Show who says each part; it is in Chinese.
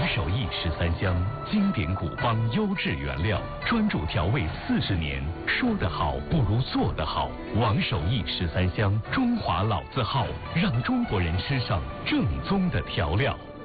Speaker 1: 守义13香，经典古方，优质原料，专注调味40年。说得好不如做得好。王守义13香，中华老字号，让中国人吃上正宗的调料。